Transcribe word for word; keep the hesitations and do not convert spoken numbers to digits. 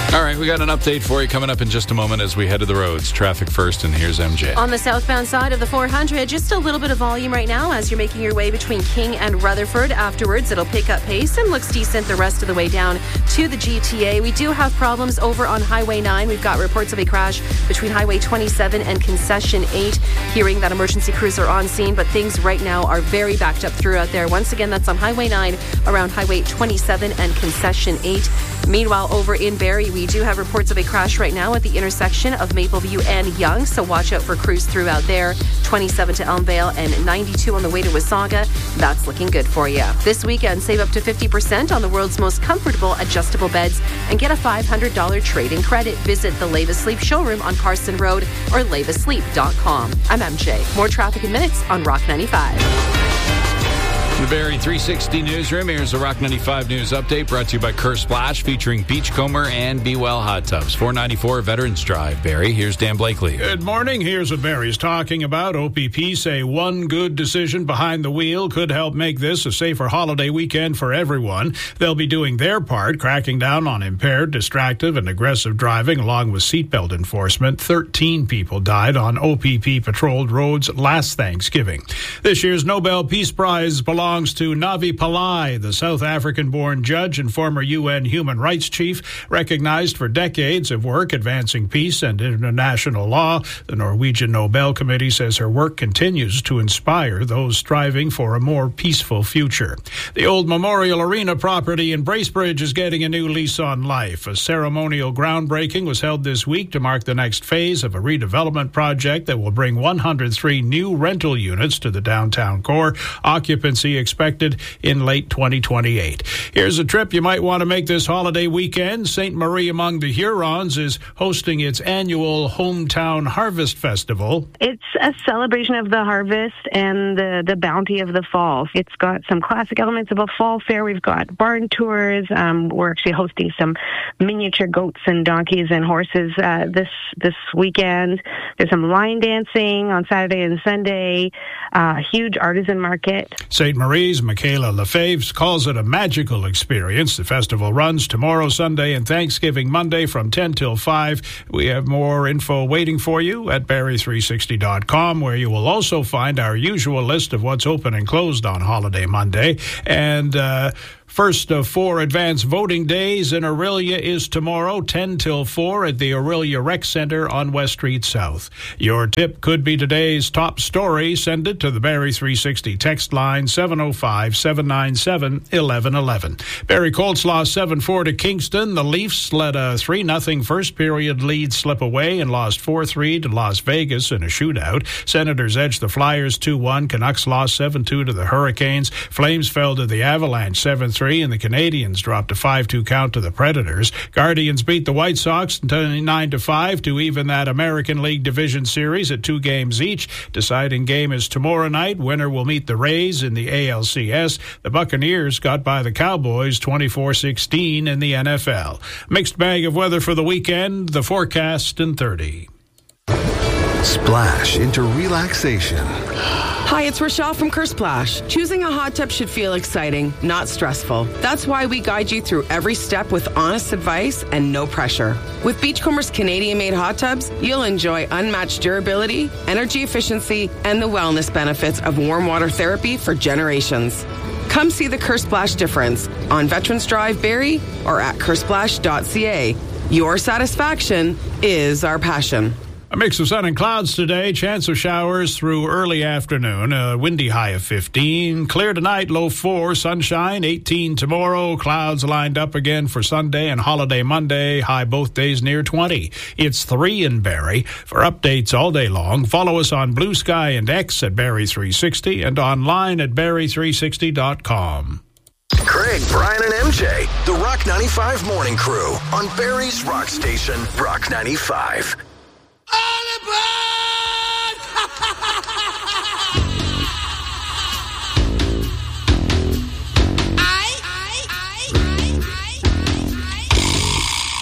All right, we got an update for you coming up in just a moment as we head to the roads. Traffic first, and here's M J. On the southbound side of the four hundred, just a little bit of volume right now as you're making your way between King and Rutherford. Afterwards, it'll pick up pace and looks decent the rest of the way down to the G T A. We do have problems over on Highway nine. We've got reports of a crash between Highway twenty-seven and Concession eight. Hearing that emergency crews are on scene, but things right now are very backed up throughout there. Once again, that's on Highway nine around Highway twenty-seven and Concession eight. Meanwhile, over in Barrie, we do have reports of a crash right now at the intersection of Mapleview and Yonge, so watch out for crews throughout there. twenty-seven to Elmvale and ninety-two on the way to Wasaga. That's looking good for you. This weekend, save up to fifty percent on the world's most comfortable adjustable beds and get a five hundred dollars trade-in credit. Visit the Leva Sleep showroom on Carson Road or leva sleep dot com. I'm M J. More traffic in minutes on Rock ninety-five. The Barrie three sixty newsroom. Here's the Rock ninety-five news update brought to you by Kerr Splash, featuring Beachcomber and Be Well hot tubs. four ninety-four Veterans Drive, Barrie. Here's Dan Blakely. Good morning. Here's what Barrie's talking about. O P P say one good decision behind the wheel could help make this a safer holiday weekend for everyone. They'll be doing their part, cracking down on impaired, distracted, and aggressive driving, along with seatbelt enforcement. thirteen people died on O P P-patrolled roads last Thanksgiving. This year's Nobel Peace Prize belongs to Navi Pillay, the South African-born judge and former U N human rights chief, recognized for decades of work advancing peace and international law. The Norwegian Nobel Committee says her work continues to inspire those striving for a more peaceful future. The old Memorial Arena property in Bracebridge is getting a new lease on life. A ceremonial groundbreaking was held this week to mark the next phase of a redevelopment project that will bring one hundred three new rental units to the downtown core. Occupancy expected in late twenty twenty-eight. Here's a trip you might want to make this holiday weekend. Sainte Marie among the Hurons is hosting its annual Hometown Harvest Festival. It's a celebration of the harvest and the, the bounty of the fall. It's got some classic elements of a fall fair. We've got barn tours. Um, we're actually hosting some miniature goats and donkeys and horses uh, this this weekend. There's some line dancing on Saturday and Sunday. Uh, huge artisan market. Sainte Marie's Michaela Lefebvre calls it a magical experience. The festival runs tomorrow, Sunday, and Thanksgiving Monday from ten till five. We have more info waiting for you at barrie three sixty dot com, where you will also find our usual list of what's open and closed on Holiday Monday. And uh, first of four advance voting days in Orillia is tomorrow, ten till four at the Orillia Rec Center on West Street South. Your tip could be today's top story. Send it to the Barrie three sixty text line seven oh five, seven nine seven, one one one one. Barrie Colts lost seven four to Kingston. The Leafs let a three nothing first period lead slip away and lost four three to Las Vegas in a shootout. Senators edged the Flyers two one. Canucks lost seven two to the Hurricanes. Flames fell to the Avalanche seven three, and the Canadians dropped a five two count to the Predators. Guardians beat the White Sox nine to five to even that American League Division Series at two games each. Deciding game is tomorrow night. Winner will meet the Rays in the A L C S. The Buccaneers got by the Cowboys twenty-four sixteen in the N F L. Mixed bag of weather for the weekend. The forecast in thirty. Splash into relaxation. Hi, it's Rochelle from Kerr Splash. Choosing a hot tub should feel exciting, not stressful. That's why we guide you through every step with honest advice and no pressure. With Beachcomber's Canadian-made hot tubs, you'll enjoy unmatched durability, energy efficiency, and the wellness benefits of warm water therapy for generations. Come see the Kerr Splash difference on Veterans Drive, Barrie, or at kerr splash dot c a. Your satisfaction is our passion. A mix of sun and clouds today. Chance of showers through early afternoon. A windy high of fifteen. Clear tonight, low four. Sunshine, eighteen tomorrow. Clouds lined up again for Sunday and Holiday Monday. High both days near twenty. It's three in Barrie. For updates all day long, follow us on Blue Sky and X at Barrie three sixty and online at barrie three sixty dot com. Craig, Brian, and M J, the Rock ninety-five Morning Crew on Barrie's Rock Station, Rock ninety-five.